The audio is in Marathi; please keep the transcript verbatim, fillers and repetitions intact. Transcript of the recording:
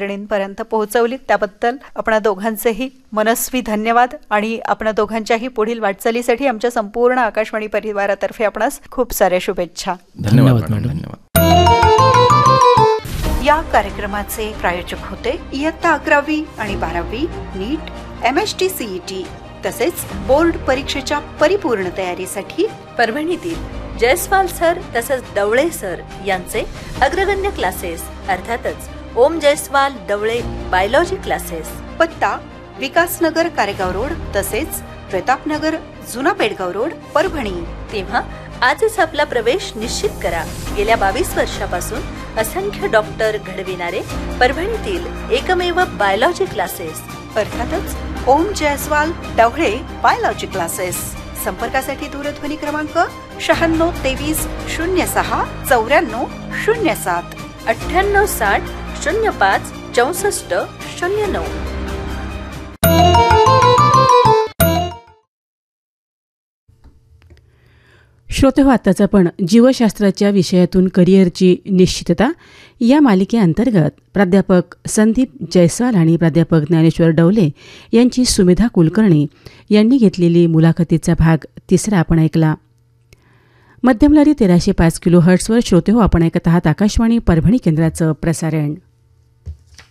मित्रमैत्रिणींपर्यंत पोहोचवली, त्याबद्दल आपणा दोघांचेही मनस्वी धन्यवाद आणि आपणा दोघांच्याही पुढील वाटचालीसाठी आमच्या संपूर्ण आकाशवाणी परिवारातर्फे आपणास खूप साऱ्या शुभेच्छा. धन्यवाद मॅडम. धन्यवाद. या कार्यक्रमाचे प्रायोजक होते इयत्ता अकरावी आणि बारावी नीट, M S T C E T तसेच बोर्ड परीक्षेच्या परिपूर्ण तयारीसाठी परभणीतील जयस्वाल सर तसेच दवळे सर यांचे अग्रगण्य क्लासेस अर्थातच ओम जयस्वाल दवळे बायोलॉजी क्लासेस. पत्ता विकासनगर कारेगाव रोड तसेच प्रतापनगर जुना पेडगाव रोड परभणी. तेव्हा आजच आपला प्रवेश निश्चित करा. गेल्या बावीस वर्षापासून असंख्य डॉक्टर घडविणारे परभणीतील एकमेव बायोलॉजी क्लासेस अर्थातच ओम जयस्वाल दवळे बायोलॉजी क्लासेस. संपर्कासाठी दूरध्वनी क्रमांक शहाण्णव तेवीस शून्य सहा चौऱ्याण्णव शून्य सात अठ्ठ्याण्णव साठ शून्य पाच चौसष्ट शून्य नऊ. श्रोते हो, आत्ताच आपण जीवशास्त्राच्या विषयातून करिअरची निश्चितता या मालिकेअंतर्गत प्राध्यापक संदीप जयस्वाल आणि प्राध्यापक ज्ञानेश्वर डवले यांची सुमेधा कुलकर्णी यांनी घेतलेली मुलाखतीचा भाग तिसरा आपण ऐकला. मध्यमलहरी तेराशे पाच किलो हर्ट्सवर श्रोते हो, आपण ऐकत आहात आकाशवाणी परभणी केंद्राचं प्रसारण.